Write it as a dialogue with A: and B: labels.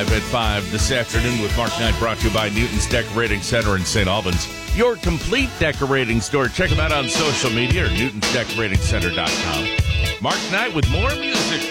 A: Live at 5 this afternoon with Mark Knight, brought to you by Newton's Decorating Center in St. Albans. Your complete decorating store. Check them out on social media or newtonsdecoratingcenter.com. Mark Knight with more music